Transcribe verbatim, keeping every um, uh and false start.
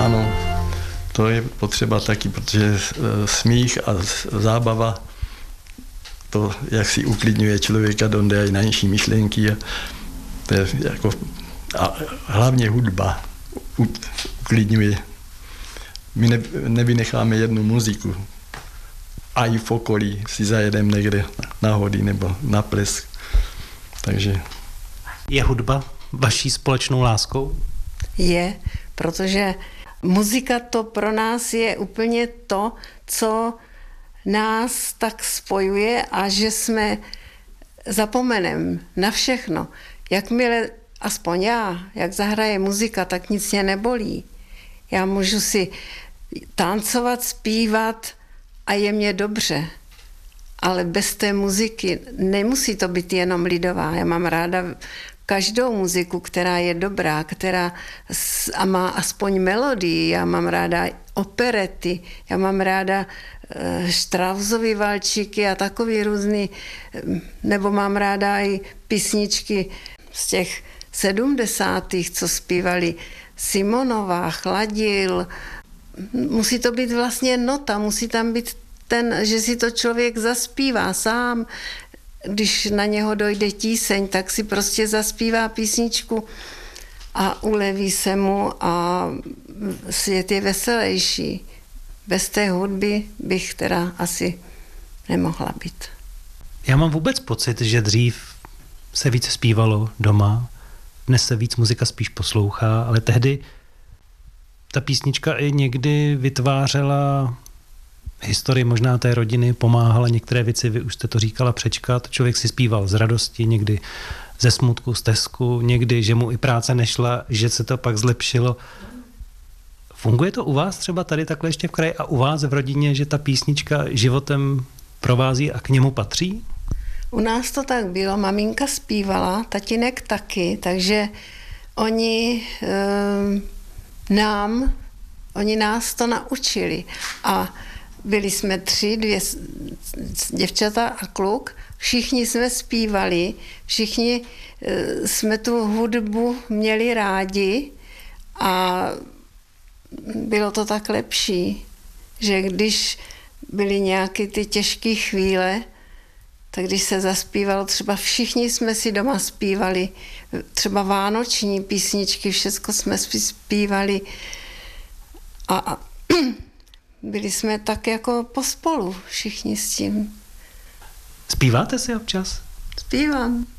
Ano, to je potřeba taky, protože smích a zábava, to, jak si uklidňuje člověka, donde i na nižší myšlenky. A to je jako, a hlavně hudba uklidňuje. My ne, nevynecháme jednu muziku. A i v okolí si zajedeme někde na hody nebo na ples. Takže... Je hudba vaší společnou láskou? Je, protože muzika to pro nás je úplně to, co nás tak spojuje a že jsme zapomenem na všechno. Jakmile, aspoň já, jak zahraje muzika, tak nic mě nebolí. Já můžu si tancovat, zpívat a je mě dobře. Ale bez té muziky nemusí to být jenom lidová. Já mám ráda každou muziku, která je dobrá, která a má aspoň melodii. Já mám ráda operety, já mám ráda Straussovy valčíky a takový různý, nebo mám ráda i písničky z těch sedmdesátých, co zpívali Simonová, Chladil. Musí to být vlastně nota, musí tam být ten, že si to člověk zaspívá sám. Když na něho dojde tíseň, tak si prostě zaspívá písničku a uleví se mu a svět je veselější. Bez té hudby bych teda asi nemohla být. Já mám vůbec pocit, že dřív se více zpívalo doma, dnes se víc muzika spíš poslouchá, ale tehdy ta písnička i někdy vytvářela historii možná té rodiny, pomáhala některé věci, vy už jste to říkala, přečkat. Člověk si zpíval z radosti, někdy ze smutku, z tesku, někdy, že mu i práce nešla, že se to pak zlepšilo. Funguje to u vás třeba tady takhle ještě v kraji a u vás v rodině, že ta písnička životem provází a k němu patří? U nás to tak bylo, maminka zpívala, tatínek taky, takže oni e, nám, oni nás to naučili a byli jsme tři, dvě děvčata a kluk, všichni jsme zpívali, všichni e, jsme tu hudbu měli rádi a bylo to tak lepší, že když byly nějaké ty těžké chvíle, tak když se zaspívalo, třeba všichni jsme si doma zpívali, třeba vánoční písničky, všechno jsme si zpívali a, a byli jsme tak jako pospolu všichni s tím. Zpíváte si občas? Zpívám.